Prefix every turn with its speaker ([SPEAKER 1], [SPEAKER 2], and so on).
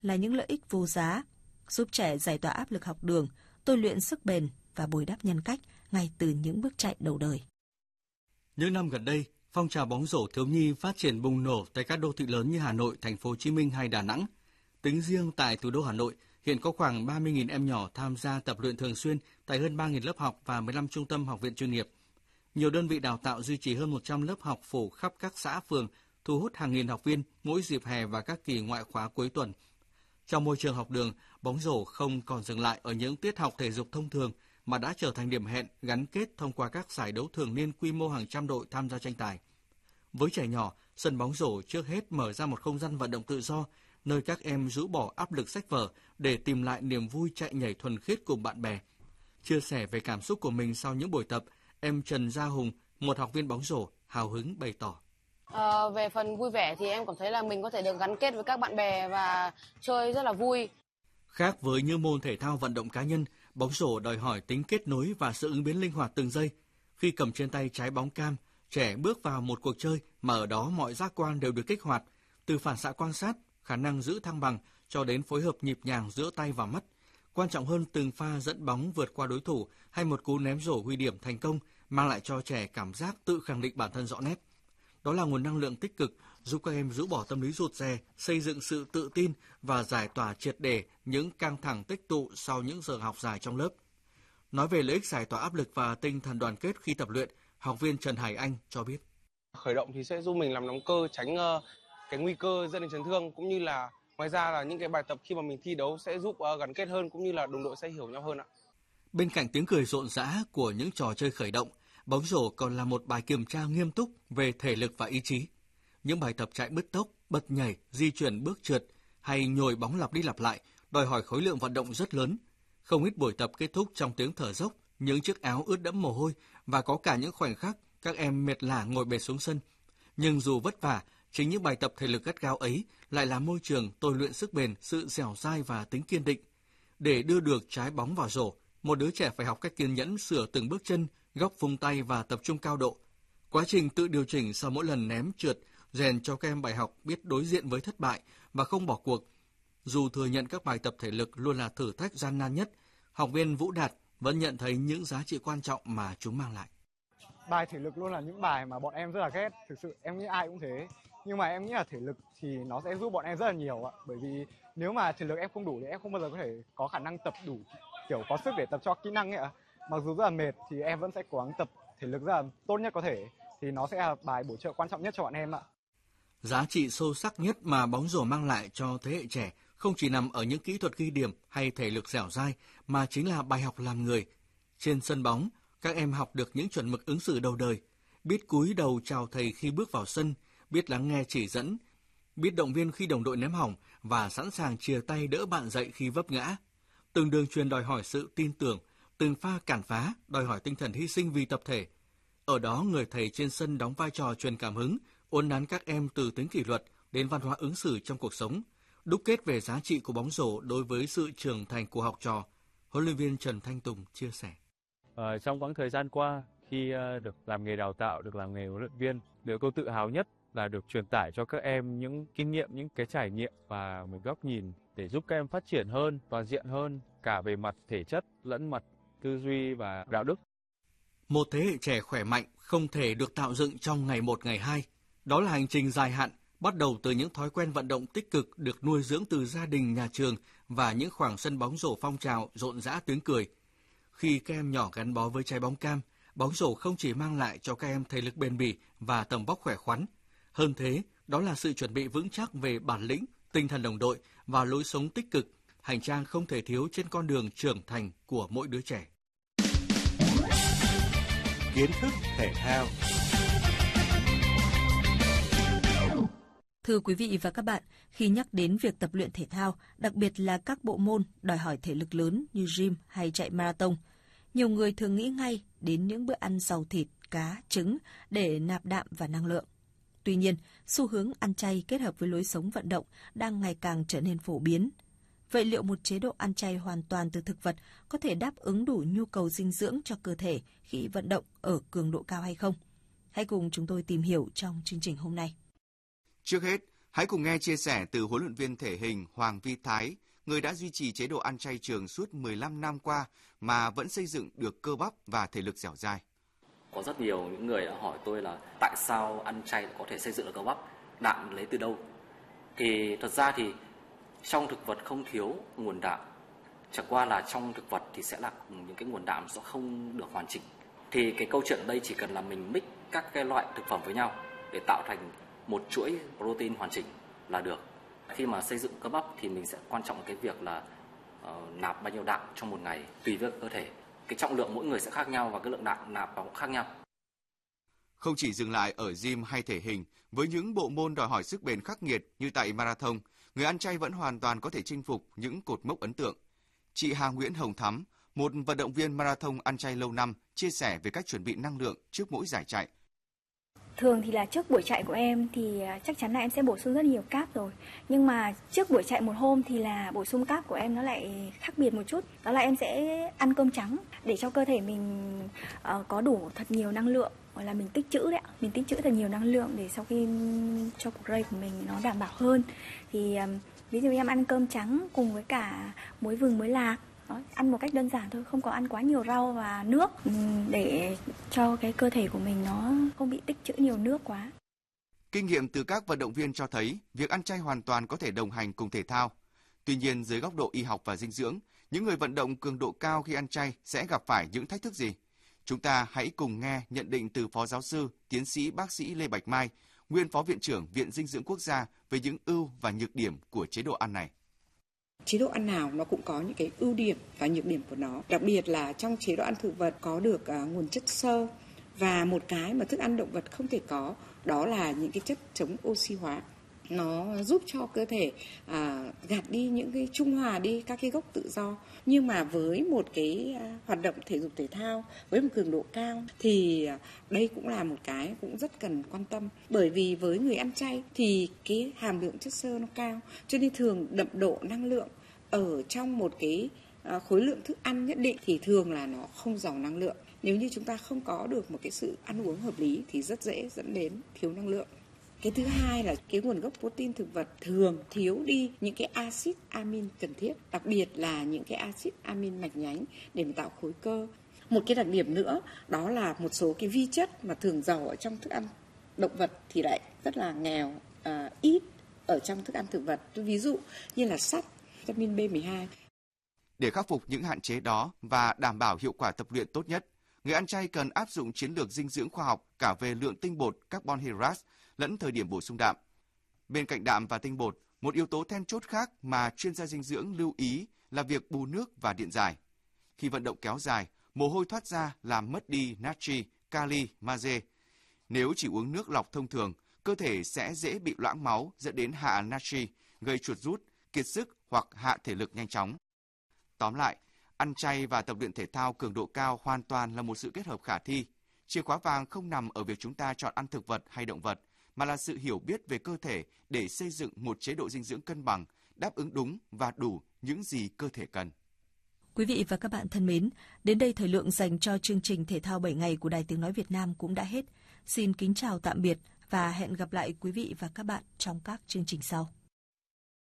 [SPEAKER 1] là những lợi ích vô giá, giúp trẻ giải tỏa áp lực học đường, tôi luyện sức bền và bồi đắp nhân cách ngay từ những bước chạy đầu đời.
[SPEAKER 2] Những năm gần đây, phong trào bóng rổ thiếu nhi phát triển bùng nổ tại các đô thị lớn như Hà Nội, Thành phố Hồ Chí Minh hay Đà Nẵng. Tính riêng tại thủ đô Hà Nội, hiện có khoảng 30.000 em nhỏ tham gia tập luyện thường xuyên tại hơn 3.000 lớp học và 15 trung tâm học viện chuyên nghiệp. Nhiều đơn vị đào tạo duy trì hơn 100 lớp học phủ khắp các xã phường, thu hút hàng nghìn học viên mỗi dịp hè và các kỳ ngoại khóa cuối tuần. Trong môi trường học đường, bóng rổ không còn dừng lại ở những tiết học thể dục thông thường mà đã trở thành điểm hẹn gắn kết thông qua các giải đấu thường niên quy mô hàng trăm đội tham gia tranh tài. Với trẻ nhỏ, sân bóng rổ trước hết mở ra một không gian vận động tự do, nơi các em rũ bỏ áp lực sách vở để tìm lại niềm vui chạy nhảy thuần khiết cùng bạn bè. Chia sẻ về cảm xúc của mình sau những buổi tập, em Trần Gia Hùng, một học viên bóng rổ, hào hứng bày tỏ.
[SPEAKER 3] Về phần vui vẻ thì em cảm thấy là mình có thể được gắn kết với các bạn bè và chơi rất là vui.
[SPEAKER 2] Khác với những môn thể thao vận động cá nhân, bóng rổ đòi hỏi tính kết nối và sự ứng biến linh hoạt từng giây. Khi cầm trên tay trái bóng cam, trẻ bước vào một cuộc chơi mà ở đó mọi giác quan đều được kích hoạt, từ phản xạ quan sát, khả năng giữ thăng bằng cho đến phối hợp nhịp nhàng giữa tay và mắt. Quan trọng hơn, từng pha dẫn bóng vượt qua đối thủ hay một cú ném rổ ghi điểm thành công mang lại cho trẻ cảm giác tự khẳng định bản thân rõ nét. Đó là nguồn năng lượng tích cực giúp các em rũ bỏ tâm lý rụt rè, xây dựng sự tự tin và giải tỏa triệt để những căng thẳng tích tụ sau những giờ học dài trong lớp. Nói về lợi ích giải tỏa áp lực và tinh thần đoàn kết khi tập luyện, học viên Trần Hải Anh cho biết.
[SPEAKER 4] Khởi động thì sẽ giúp mình làm nóng cơ, tránh cái nguy cơ dẫn đến chấn thương, cũng như là ngoài ra là những cái bài tập khi mà mình thi đấu sẽ giúp gắn kết hơn, cũng như là đồng đội sẽ hiểu nhau hơn ạ.
[SPEAKER 2] Bên cạnh tiếng cười rộn rã của những trò chơi khởi động, bóng rổ còn là một bài kiểm tra nghiêm túc về thể lực và ý chí. Những bài tập chạy bứt tốc, bật nhảy, di chuyển bước trượt hay nhồi bóng lặp đi lặp lại đòi hỏi khối lượng vận động rất lớn. Không ít buổi tập kết thúc trong tiếng thở dốc, những chiếc áo ướt đẫm mồ hôi và có cả những khoảnh khắc các em mệt lả ngồi bệt xuống sân. Nhưng dù vất vả, chính những bài tập thể lực gắt gao ấy lại là môi trường tôi luyện sức bền, sự dẻo dai và tính kiên định. Để đưa được trái bóng vào rổ, một đứa trẻ phải học cách kiên nhẫn sửa từng bước chân, góc vung tay và tập trung cao độ. Quá trình tự điều chỉnh sau mỗi lần ném trượt rèn cho các em bài học biết đối diện với thất bại và không bỏ cuộc. Dù thừa nhận các bài tập thể lực luôn là thử thách gian nan nhất, học viên Vũ Đạt vẫn nhận thấy những giá trị quan trọng mà chúng mang lại.
[SPEAKER 5] Bài thể lực luôn là những bài mà bọn em rất là ghét, thực sự em nghĩ ai cũng thế. Nhưng mà em nghĩ là thể lực thì nó sẽ giúp bọn em rất là nhiều ạ. Bởi vì nếu mà thể lực em không đủ thì em không bao giờ có thể có khả năng tập đủ, kiểu có sức để tập cho kỹ năng ấy ạ. Mặc dù rất là mệt thì em vẫn sẽ cố gắng tập thể lực rất là tốt nhất có thể, thì nó sẽ là bài bổ trợ quan trọng nhất cho bọn em ạ.
[SPEAKER 2] Giá trị sâu sắc nhất mà bóng rổ mang lại cho thế hệ trẻ không chỉ nằm ở những kỹ thuật ghi điểm hay thể lực dẻo dai, mà chính là bài học làm người. Trên sân bóng, các em học được những chuẩn mực ứng xử đầu đời, biết cúi đầu chào thầy khi bước vào sân, biết lắng nghe chỉ dẫn, biết động viên khi đồng đội ném hỏng và sẵn sàng chìa tay đỡ bạn dậy khi vấp ngã. Từng đường truyền đòi hỏi sự tin tưởng, từng pha cản phá đòi hỏi tinh thần hy sinh vì tập thể. Ở đó, người thầy trên sân đóng vai trò truyền cảm hứng, uốn nắn các em từ tính kỷ luật đến văn hóa ứng xử trong cuộc sống, đúc kết về giá trị của bóng rổ đối với sự trưởng thành của học trò. Huấn luyện viên Trần Thanh Tùng chia sẻ.
[SPEAKER 6] Trong quãng thời gian qua, khi được làm nghề đào tạo, được làm nghề huấn luyện viên, điều tôi tự hào nhất là được truyền tải cho các em những kinh nghiệm, những cái trải nghiệm và một góc nhìn để giúp các em phát triển hơn, toàn diện hơn, cả về mặt thể chất lẫn mặt tư duy và đạo đức.
[SPEAKER 2] Một thế hệ trẻ khỏe mạnh không thể được tạo dựng trong ngày một ngày hai. Đó là hành trình dài hạn, bắt đầu từ những thói quen vận động tích cực được nuôi dưỡng từ gia đình, nhà trường và những khoảng sân bóng rổ phong trào rộn rã tiếng cười. Khi các em nhỏ gắn bó với trái bóng cam, bóng rổ không chỉ mang lại cho các em thể lực bền bỉ và tầm vóc khỏe khoắn. Hơn thế, đó là sự chuẩn bị vững chắc về bản lĩnh, tinh thần đồng đội và lối sống tích cực, hành trang không thể thiếu trên con đường trưởng thành của mỗi đứa trẻ.
[SPEAKER 7] Kiến thức thể thao.
[SPEAKER 1] Thưa quý vị và các bạn, khi nhắc đến việc tập luyện thể thao, đặc biệt là các bộ môn đòi hỏi thể lực lớn như gym hay chạy marathon, nhiều người thường nghĩ ngay đến những bữa ăn giàu thịt, cá, trứng để nạp đạm và năng lượng. Tuy nhiên, xu hướng ăn chay kết hợp với lối sống vận động đang ngày càng trở nên phổ biến. Vậy liệu một chế độ ăn chay hoàn toàn từ thực vật có thể đáp ứng đủ nhu cầu dinh dưỡng cho cơ thể khi vận động ở cường độ cao hay không? Hãy cùng chúng tôi tìm hiểu trong chương trình hôm nay.
[SPEAKER 2] Trước hết,
[SPEAKER 8] Hãy cùng nghe chia sẻ từ huấn luyện viên thể hình Hoàng Vi Thái, người đã duy trì chế độ ăn chay trường suốt 15 năm qua mà vẫn xây dựng được cơ bắp và thể lực dẻo dai.
[SPEAKER 9] Có rất nhiều những người đã hỏi tôi là tại sao ăn chay có thể xây dựng được cơ bắp, đạm lấy từ đâu? Thì thật ra thì trong thực vật không thiếu nguồn đạm, chẳng qua là trong thực vật thì sẽ là những cái nguồn đạm sẽ không được hoàn chỉnh. Thì cái câu chuyện ở đây chỉ cần là mình mix các cái loại thực phẩm với nhau để tạo thành một chuỗi protein hoàn chỉnh là được. Khi mà xây dựng cơ bắp thì mình sẽ quan trọng cái việc là nạp bao nhiêu đạm trong một ngày tùy với cơ thể. Cái trọng lượng mỗi người sẽ khác nhau và cái lượng đạm nạp vào cũng khác nhau.
[SPEAKER 8] Không chỉ dừng lại ở gym hay thể hình, với những bộ môn đòi hỏi sức bền khắc nghiệt như tại marathon, người ăn chay vẫn hoàn toàn có thể chinh phục những cột mốc ấn tượng. Chị Hà Nguyễn Hồng Thắm, một vận động viên marathon ăn chay lâu năm, chia sẻ về cách chuẩn bị năng lượng trước mỗi giải chạy.
[SPEAKER 10] Thường thì là trước buổi chạy của em thì chắc chắn là em sẽ bổ sung rất nhiều cáp rồi. Nhưng mà trước buổi chạy một hôm thì là bổ sung cáp của em nó lại khác biệt một chút. Đó là em sẽ ăn cơm trắng để cho cơ thể mình có đủ thật nhiều năng lượng. Gọi là mình tích trữ đấy ạ. Mình tích trữ thật nhiều năng lượng để sau khi cho cuộc race của mình nó đảm bảo hơn. Thì ví dụ em ăn cơm trắng cùng với cả muối vừng, muối lạc. Đó, ăn một cách đơn giản thôi, không có ăn quá nhiều rau và nước để cho cái cơ thể của mình nó không bị tích trữ nhiều nước quá.
[SPEAKER 8] Kinh nghiệm từ các vận động viên cho thấy việc ăn chay hoàn toàn có thể đồng hành cùng thể thao. Tuy nhiên, dưới góc độ y học và dinh dưỡng, những người vận động cường độ cao khi ăn chay sẽ gặp phải những thách thức gì? Chúng ta hãy cùng nghe nhận định từ Phó Giáo sư, Tiến sĩ Bác sĩ Lê Bạch Mai, nguyên Phó Viện trưởng Viện Dinh dưỡng Quốc gia về những ưu và nhược điểm của chế độ ăn này.
[SPEAKER 11] Chế độ ăn nào nó cũng có những cái ưu điểm và nhược điểm của nó. Đặc biệt là trong chế độ ăn thực vật có được nguồn chất xơ, và một cái mà thức ăn động vật không thể có đó là những cái chất chống oxy hóa. Nó giúp cho cơ thể gạt đi những cái trung hòa đi các cái gốc tự do. Nhưng mà với một cái hoạt động thể dục thể thao với một cường độ cao thì đây cũng là một cái cũng rất cần quan tâm. Bởi vì với người ăn chay thì cái hàm lượng chất xơ nó cao, cho nên thường đậm độ năng lượng ở trong một cái khối lượng thức ăn nhất định thì thường là nó không giàu năng lượng. Nếu như chúng ta không có được một cái sự ăn uống hợp lý thì rất dễ dẫn đến thiếu năng lượng. Cái thứ hai là cái nguồn gốc protein thực vật thường thiếu đi những cái axit amin cần thiết, đặc biệt là những cái axit amin mạch nhánh để mà tạo khối cơ. Một cái đặc điểm nữa đó là một số cái vi chất mà thường giàu ở trong thức ăn động vật thì lại rất là nghèo, ít ở trong thức ăn thực vật. Ví dụ như là sắt, vitamin B12.
[SPEAKER 8] Để khắc phục những hạn chế đó và đảm bảo hiệu quả tập luyện tốt nhất, người ăn chay cần áp dụng chiến lược dinh dưỡng khoa học cả về lượng tinh bột, carbon hydrate lẫn thời điểm bổ sung đạm. Bên cạnh đạm và tinh bột, một yếu tố then chốt khác mà chuyên gia dinh dưỡng lưu ý là việc bù nước và điện giải. Khi vận động kéo dài, mồ hôi thoát ra làm mất đi natri, kali, magie. Nếu chỉ uống nước lọc thông thường, cơ thể sẽ dễ bị loãng máu dẫn đến hạ natri, gây chuột rút, kiệt sức hoặc hạ thể lực nhanh chóng. Tóm lại, ăn chay và tập luyện thể thao cường độ cao hoàn toàn là một sự kết hợp khả thi. Chìa khóa vàng không nằm ở việc chúng ta chọn ăn thực vật hay động vật, mà là sự hiểu biết về cơ thể để xây dựng một chế độ dinh dưỡng cân bằng, đáp ứng đúng và đủ những gì cơ thể cần.
[SPEAKER 1] Quý vị và các bạn thân mến, đến đây thời lượng dành cho chương trình Thể thao 7 ngày của Đài Tiếng Nói Việt Nam cũng đã hết. Xin kính chào tạm biệt và hẹn gặp lại quý vị và các bạn trong các chương trình sau.